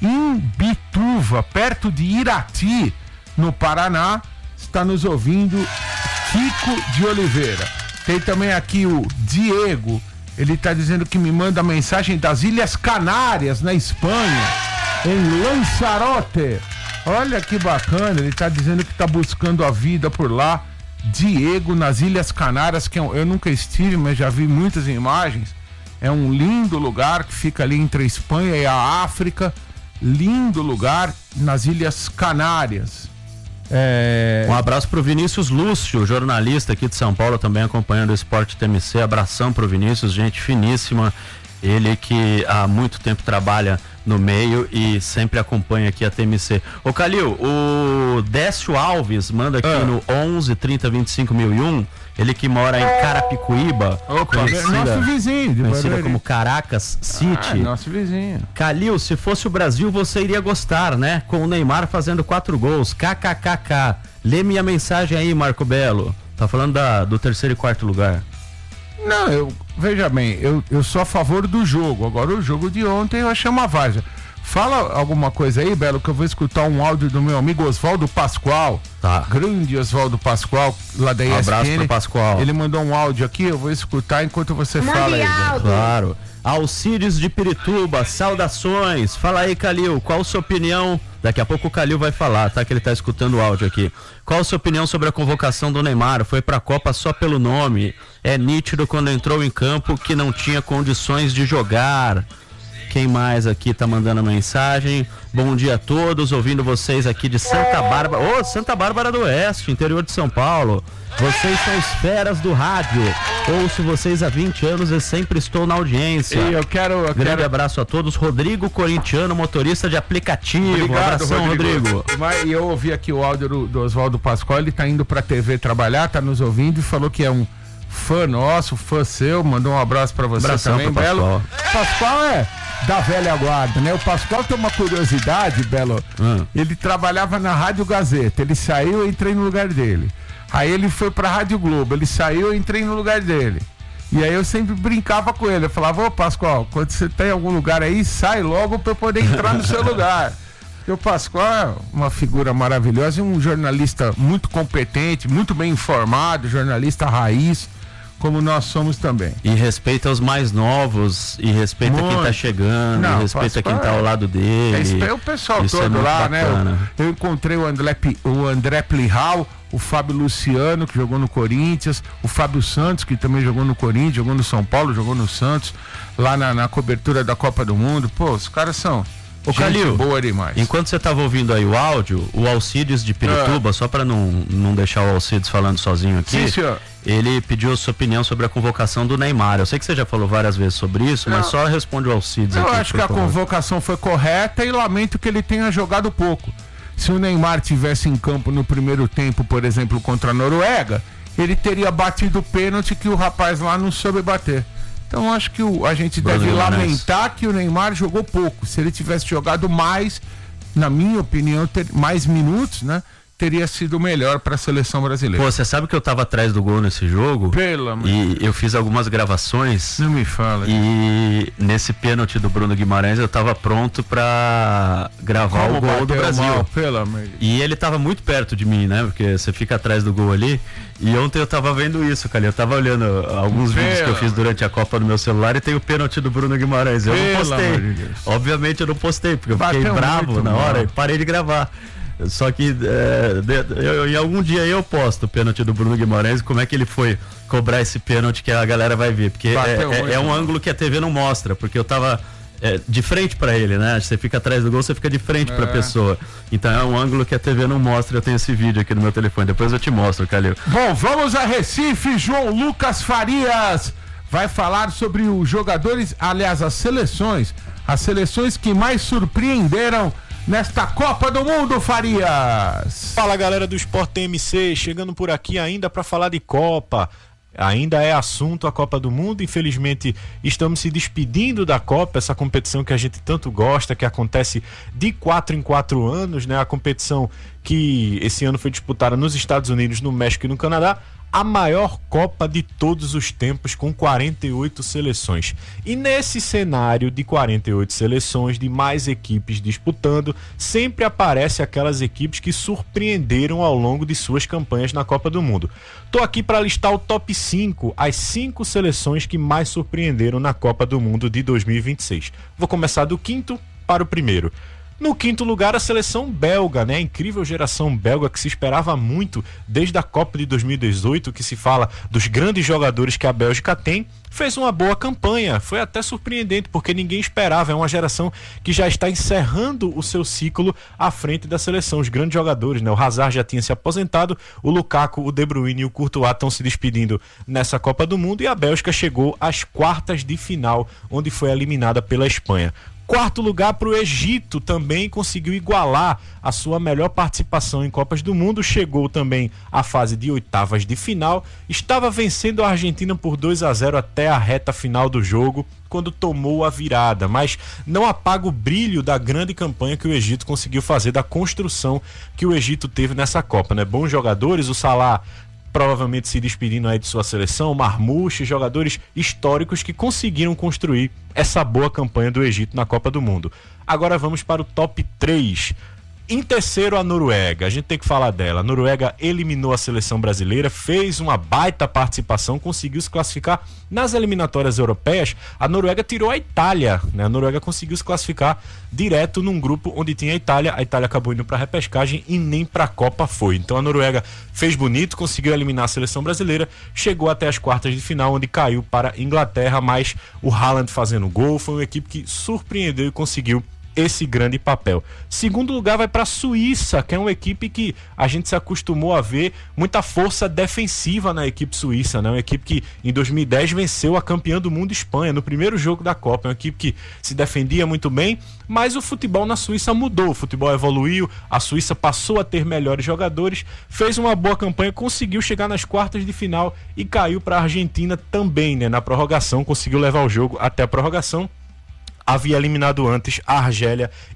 Imbituva, perto de Irati, no Paraná, está nos ouvindo. Kiko de Oliveira. Tem também aqui o Diego, ele está dizendo que me manda mensagem das Ilhas Canárias, na Espanha, em Lanzarote. Olha que bacana, ele está dizendo que está buscando a vida por lá. Diego, nas Ilhas Canárias, que eu nunca estive, mas já vi muitas imagens. É um lindo lugar que fica ali entre a Espanha e a África. Lindo lugar nas Ilhas Canárias. É... Um abraço pro Vinícius Lúcio, jornalista aqui de São Paulo, também acompanhando o Esporte T M C. Abração pro Vinícius, gente finíssima. Ele que há muito tempo trabalha no meio e sempre acompanha aqui a T M C. Ô Calil, o Décio Alves manda aqui ah. no onze trinta vinte e cinco mil e um, ele que mora em Carapicuíba, Opa, conhecida, nosso vizinho, de conhecida como Caracas City. Ah, nosso vizinho. Calil, se fosse o Brasil você iria gostar, né? Com o Neymar fazendo quatro gols, kkkk. Lê minha mensagem aí, Marco Belo. Tá falando da, do terceiro e quarto lugar. Não, eu, veja bem, eu, eu sou a favor do jogo. Agora o jogo de ontem eu achei uma várzea. Fala alguma coisa aí, Belo, que eu vou escutar um áudio do meu amigo Oswaldo Pascoal. Tá. Grande Oswaldo Pascoal, lá da E S P N. Um abraço pro Pascoal. Ele mandou um áudio aqui, eu vou escutar enquanto você Mande fala aí. áudio. Claro. Alcides de Pirituba, saudações. Fala aí, Calil, qual a sua opinião? Daqui a pouco o Calil vai falar, tá? Que ele tá escutando o áudio aqui. Qual a sua opinião sobre a convocação do Neymar? Foi pra Copa só pelo nome. É nítido quando entrou em campo que não tinha condições de jogar. Quem mais aqui tá mandando mensagem? Bom dia a todos, ouvindo vocês aqui de Santa Bárbara. Ô, oh, Santa Bárbara do Oeste, interior de São Paulo. Vocês são os feras do rádio. Ouço vocês há vinte anos e sempre estou na audiência. E eu quero. Eu Grande quero... abraço a todos. Rodrigo Corintiano, motorista de aplicativo. Obrigado, Abração, Rodrigo. Rodrigo. E eu ouvi aqui o áudio do, do Oswaldo Pascoal. Ele tá indo pra T V trabalhar, tá nos ouvindo e falou que é um fã nosso, fã seu. Mandou um abraço pra você Abração também, pro Belo. Pascoal. Pascoal é da velha guarda, né? O Pascoal tem uma curiosidade, Belo. Hum. Ele trabalhava na Rádio Gazeta. Ele saiu e entrei no lugar dele. Aí ele foi pra Rádio Globo, ele saiu e entrei no lugar dele. E aí eu sempre brincava com ele, eu falava, ô Pascoal, quando você tá em algum lugar aí, sai logo pra eu poder entrar no seu lugar. Porque o Pascoal é uma figura maravilhosa, um jornalista muito competente, muito bem informado, jornalista raiz, como nós somos também. E respeita os mais novos, e respeita Muito. quem tá chegando, Não, e respeita Pascoal quem tá ao lado dele. É o pessoal Isso é todo muito lá, bacana. né? Eu, eu encontrei o André, Pi- o André Plihal, o Fábio Luciano, que jogou no Corinthians, o Fábio Santos, que também jogou no Corinthians, jogou no São Paulo, jogou no Santos, lá na, na cobertura da Copa do Mundo. Pô, os caras são Ô, gente Calil, boa demais. enquanto você tava ouvindo aí o áudio, o Alcides de Pirituba, Ah. só pra não, não deixar o Alcides falando sozinho aqui, Sim, senhor. ele pediu a sua opinião sobre a convocação do Neymar. Eu sei que você já falou várias vezes sobre isso, mas Não. só responde o Alcides Eu aqui, acho por que a favor. convocação foi correta e lamento que ele tenha jogado pouco. Se o Neymar tivesse em campo no primeiro tempo, por exemplo, contra a Noruega, ele teria batido o pênalti que o rapaz lá não soube bater. Então acho que o, a gente Bruno deve Guimarães. lamentar que o Neymar jogou pouco. Se ele tivesse jogado mais, na minha opinião, ter, mais minutos, né? Teria sido melhor para a seleção brasileira. Pô, você sabe que eu tava atrás do gol nesse jogo? Pelo amor. E eu fiz algumas gravações. Não me fala. E nesse pênalti do Bruno Guimarães eu tava pronto pra gravar Como o gol do bateu Brasil. mal, pelo amor de Deus. E ele tava muito perto de mim, né? Porque você fica atrás do gol ali. E ontem eu tava vendo isso, cara. Eu tava olhando alguns Pelo vídeos que eu fiz durante a Copa no meu celular e tem o pênalti do Bruno Guimarães. Eu Pelo não postei. amor de Deus. Obviamente eu não postei, porque eu Bateu fiquei bravo muito na mal. hora e parei de gravar. Só que é, de- eu- em algum dia eu posto o pênalti do Bruno Guimarães, como é que ele foi cobrar esse pênalti que a galera vai ver. Porque é, Bateu é- muito é um mal. ângulo que a T V não mostra, porque eu tava é, de frente pra ele, né? Você fica atrás do gol, você fica de frente pra É. pessoa. Então é um ângulo que a T V não mostra. Eu tenho esse vídeo aqui no meu telefone, depois eu te mostro, Calil. Bom, vamos a Recife. João Lucas Farias vai falar sobre os jogadores, aliás, as seleções, as seleções que mais surpreenderam nesta Copa do Mundo, Farias. Fala, galera do Sport T M C, chegando por aqui ainda para falar de Copa. Ainda é assunto a Copa do Mundo, infelizmente estamos se despedindo da Copa, essa competição que a gente tanto gosta, que acontece de quatro em quatro anos, né? A competição que esse ano foi disputada nos Estados Unidos, no México e no Canadá, a maior Copa de todos os tempos, com quarenta e oito seleções. E nesse cenário de quarenta e oito seleções, de mais equipes disputando, sempre aparecem aquelas equipes que surpreenderam ao longo de suas campanhas na Copa do Mundo. Tô aqui para listar o top cinco, as cinco seleções que mais surpreenderam na Copa do Mundo de dois mil e vinte e seis. Vou começar do quinto para o primeiro. No quinto lugar, a seleção belga, né? A incrível geração belga que se esperava muito desde a Copa de dois mil e dezoito, que se fala dos grandes jogadores que a Bélgica tem, fez uma boa campanha. Foi até surpreendente, porque ninguém esperava. É uma geração que já está encerrando o seu ciclo à frente da seleção. Os grandes jogadores, né? O Hazard já tinha se aposentado, o Lukaku, o De Bruyne e o Courtois estão se despedindo nessa Copa do Mundo, e a Bélgica chegou às quartas de final, onde foi eliminada pela Espanha. Quarto lugar para o Egito, também conseguiu igualar a sua melhor participação em Copas do Mundo, chegou também à fase de oitavas de final, estava vencendo a Argentina por dois a zero até a reta final do jogo, quando tomou a virada, mas não apaga o brilho da grande campanha que o Egito conseguiu fazer, da construção que o Egito teve nessa Copa, né? Bons jogadores, o Salah provavelmente se despedindo aí de sua seleção, Marmouche, jogadores históricos que conseguiram construir essa boa campanha do Egito na Copa do Mundo. Agora vamos para o top três. Em terceiro, a Noruega. A gente tem que falar dela. A Noruega eliminou a seleção brasileira, fez uma baita participação, conseguiu se classificar nas eliminatórias europeias. A Noruega tirou a Itália, né? A Noruega conseguiu se classificar direto num grupo onde tinha a Itália. A Itália acabou indo para a repescagem e nem para a Copa foi. Então a Noruega fez bonito, conseguiu eliminar a seleção brasileira, chegou até as quartas de final, onde caiu para a Inglaterra, mas o Haaland fazendo gol. Foi uma equipe que surpreendeu e conseguiu esse grande papel. Segundo lugar vai para a Suíça, que é uma equipe que a gente se acostumou a ver muita força defensiva na equipe suíça, né? Uma equipe que em dois mil e dez venceu a campeã do mundo Espanha no primeiro jogo da Copa. É uma equipe que se defendia muito bem, mas o futebol na Suíça mudou, o futebol evoluiu, a Suíça passou a ter melhores jogadores, fez uma boa campanha, conseguiu chegar nas quartas de final e caiu para a Argentina também, né? Na prorrogação, conseguiu levar o jogo até a prorrogação. Havia eliminado antes a Argélia